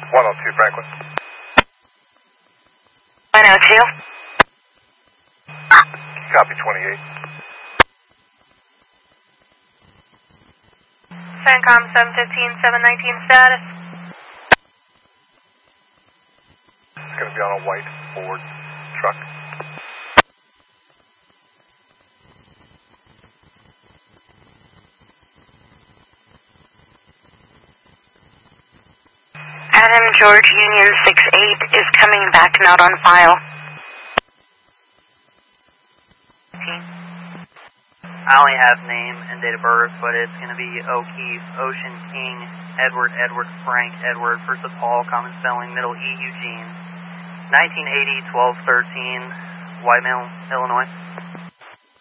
102 Franklin. 102. Copy 28. CENTCOM 715, 719 status. It's going to be on a white Ford truck. Adam George Union 68 is coming back, not on file. I only have name and date of birth, but it's going to be O'Keefe, Ocean King, Edward, Frank, Edward, first of Paul, common spelling, middle E, Eugene. 1980, 1213, White Mill, Illinois.